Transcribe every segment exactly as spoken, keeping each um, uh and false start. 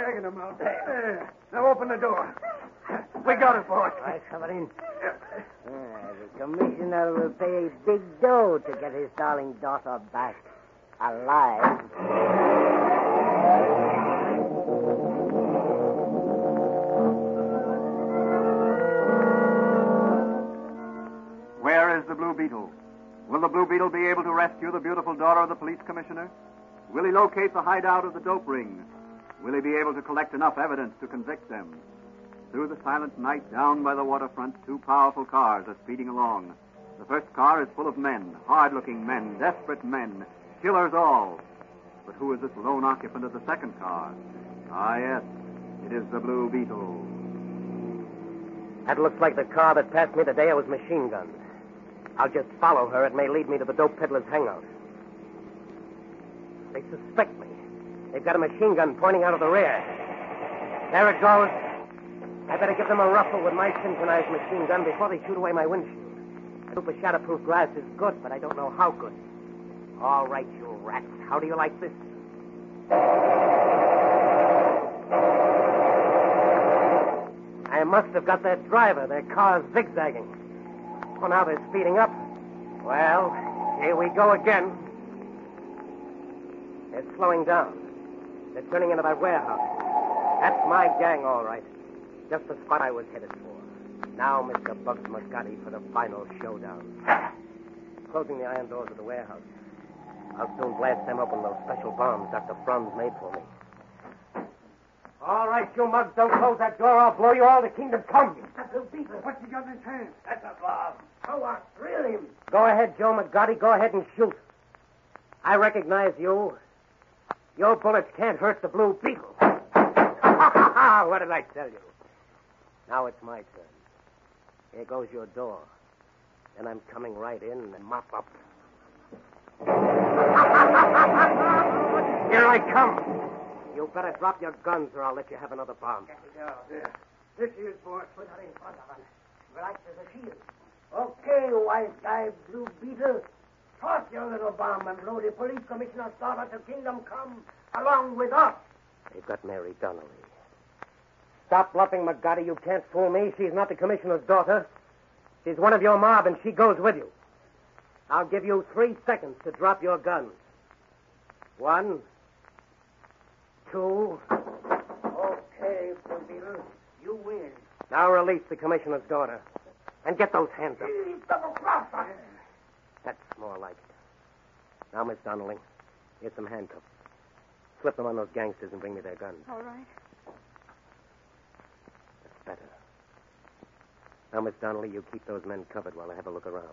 dragging him out. There. Now open the door. We got it, boss. All right, come on in. Yeah, the commissioner will pay a big dough to get his darling daughter back alive. Where is the Blue Beetle? Will the Blue Beetle be able to rescue the beautiful daughter of the police commissioner? Will he locate the hideout of the dope ring? Will he be able to collect enough evidence to convict them? Through the silent night, down by the waterfront, two powerful cars are speeding along. The first car is full of men, hard-looking men, desperate men, killers all. But who is this lone occupant of the second car? Ah, yes, it is the Blue Beetle. That looks like the car that passed me the day I was machine gunned. I'll just follow her. It may lead me to the dope peddler's hangout. They suspect me. They've got a machine gun pointing out of the rear. There it goes. I better give them a ruffle with my synchronized machine gun before they shoot away my windshield. A super shatterproof glass is good, but I don't know how good. All right, you rats. How do you like this? I must have got that driver. Their car's zigzagging. Oh, now they're speeding up. Well, here we go again. They're slowing down. They're turning into that warehouse. That's my gang, all right. Just the spot I was headed for. Now, Mister Bugs Muscati, for the final showdown. Closing the iron doors of the warehouse. I'll soon blast them open those special bombs Doctor Franz made for me. All right, you mugs, don't close that door. I'll blow you all to kingdom come. What's he got in his hand? That's a bomb. Go on, drill him. Go ahead, Joe McGotti. Go ahead and shoot. I recognize you. Your bullets can't hurt the Blue Beetle. What did I tell you? Now it's my turn. Here goes your door. Then I'm coming right in and mop up. Here I come. You better drop your guns or I'll let you have another bomb. Yeah, yeah. This is, boss. Put her in front of us. Right as a shield. Okay, white guy, Blue Beetle. Toss your little bomb and blow the police commissioner's daughter to kingdom come along with us. They've got Mary Donnelly. Stop bluffing, McGotti. You can't fool me. She's not the commissioner's daughter. She's one of your mob, and she goes with you. I'll give you three seconds to drop your guns. One, two. Okay, Blue Beetle. You win. Now release the commissioner's daughter. And get those hands up. Double cross us. That's more like it. Now, Miss Donnelly, here's some handcuffs. Slip them on those gangsters and bring me their guns. All right. That's better. Now, Miss Donnelly, you keep those men covered while I have a look around.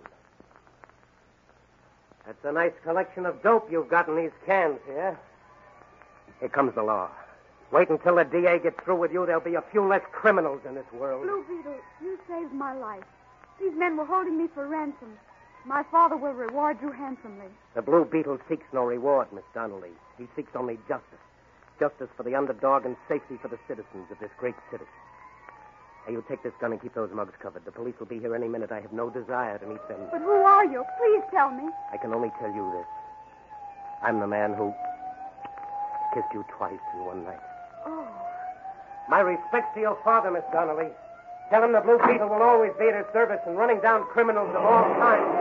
That's a nice collection of dope you've got in these cans here. Here comes the law. Wait until the D A gets through with you. There'll be a few less criminals in this world. Blue Beetle, you saved my life. These men were holding me for ransom. My father will reward you handsomely. The Blue Beetle seeks no reward, Miss Donnelly. He seeks only justice. Justice for the underdog and safety for the citizens of this great city. Now, you take this gun and keep those mugs covered. The police will be here any minute. I have no desire to meet them. But who are you? Please tell me. I can only tell you this. I'm the man who kissed you twice in one night. Oh. My respects to your father, Miss Donnelly. Tell him the Blue Beetle will always be at his service and running down criminals of all kinds.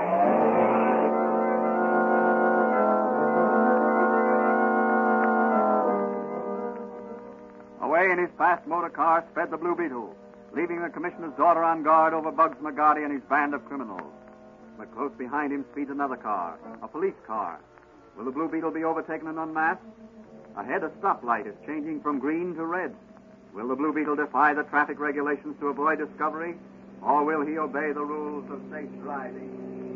Away in his fast motor car sped the Blue Beetle, leaving the commissioner's daughter on guard over Bugs McGotti and his band of criminals. But close behind him speeds another car, a police car. Will the Blue Beetle be overtaken and unmasked? Ahead, a stoplight is changing from green to red. Will the Blue Beetle defy the traffic regulations to avoid discovery? Or will he obey the rules of safe driving?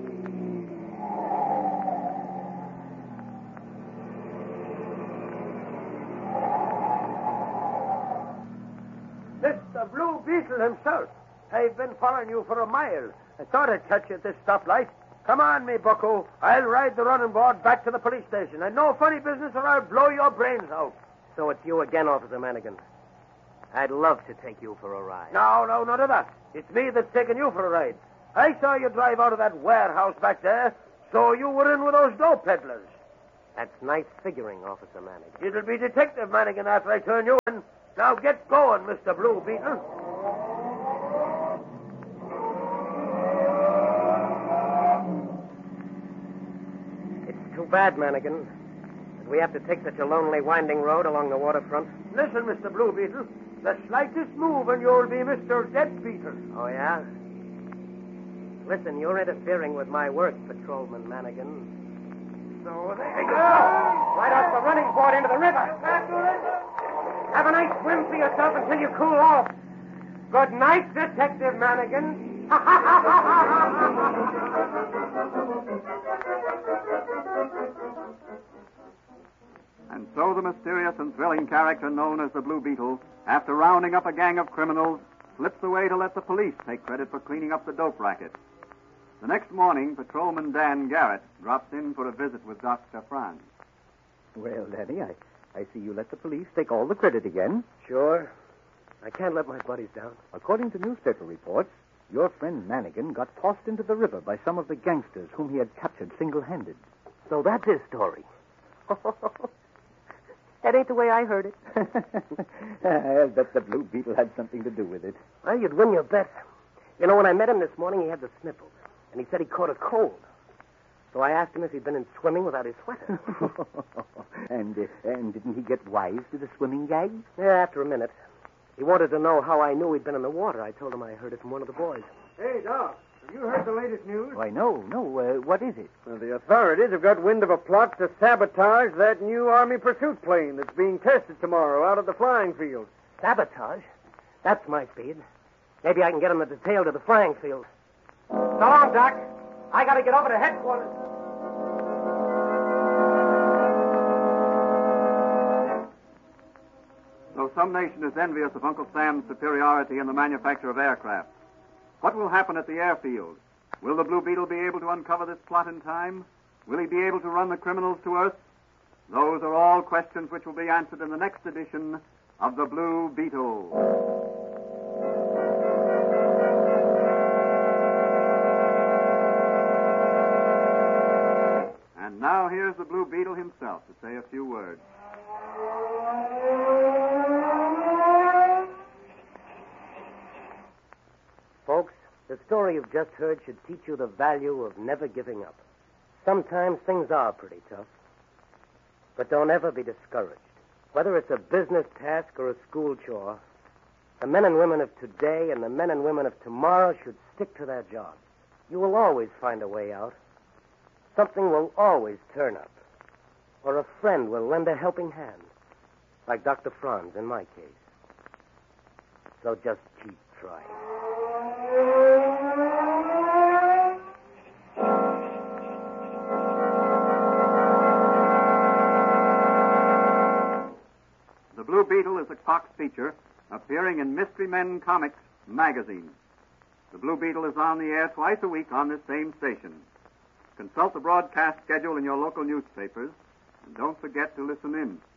Mister Blue Beetle himself. I've been following you for a mile. I thought I'd catch you at this stoplight. Come on, me bucko. I'll ride the running board back to the police station. And no funny business or I'll blow your brains out. So it's you again, Officer Manigan. I'd love to take you for a ride. No, no, none of that. It's me that's taking you for a ride. I saw you drive out of that warehouse back there, so you were in with those dope peddlers. That's nice figuring, Officer Manigan. It'll be Detective Manigan after I turn you in. Now get going, Mister Blue Beetle. It's too bad, Manigan, that we have to take such a lonely, winding road along the waterfront. Listen, Mister Blue Beetle. The slightest move and you'll be Mister Dead Beetle. Oh, yeah? Listen, you're interfering with my work, Patrolman Manigan. So there you go. Right off the running board into the river. Have a nice swim for yourself until you cool off. Good night, Detective Manigan. And so the mysterious and thrilling character known as the Blue Beetle, after rounding up a gang of criminals, slips away to let the police take credit for cleaning up the dope racket. The next morning, Patrolman Dan Garrett drops in for a visit with Doctor Franz. Well, Danny, I, I see you let the police take all the credit again. Sure. I can't let my buddies down. According to newspaper reports, your friend Manigan got tossed into the river by some of the gangsters whom he had captured single-handed. So that's his story. That ain't the way I heard it. I'll bet the Blue Beetle had something to do with it. Well, you'd win your bet. You know, when I met him this morning, he had the sniffles. And he said he caught a cold. So I asked him if he'd been in swimming without his sweater. and, uh, and didn't he get wise to the swimming gag? Yeah, after a minute. He wanted to know how I knew he'd been in the water. I told him I heard it from one of the boys. Hey, Doc, have you heard the latest news? Why, no, no. Uh, what is it? Well, the authorities have got wind of a plot to sabotage that new Army pursuit plane that's being tested tomorrow out of the flying field. Sabotage? That's my speed. Maybe I can get him the detail to the flying field. So long, Doc. I gotta get over to headquarters. Though some nation is envious of Uncle Sam's superiority in the manufacture of aircraft, what will happen at the airfield? Will the Blue Beetle be able to uncover this plot in time? Will he be able to run the criminals to earth? Those are all questions which will be answered in the next edition of The Blue Beetle. And now here's the Blue Beetle himself to say a few words. Folks, the story you've just heard should teach you the value of never giving up. Sometimes things are pretty tough. But don't ever be discouraged. Whether it's a business task or a school chore, the men and women of today and the men and women of tomorrow should stick to their jobs. You will always find a way out. Something will always turn up. Or a friend will lend a helping hand. Like Doctor Franz in my case. So just keep trying. The Blue Beetle is a Cox feature appearing in Mystery Men Comics magazine. The Blue Beetle is on the air twice a week on this same station. Consult the broadcast schedule in your local newspapers, and don't forget to listen in.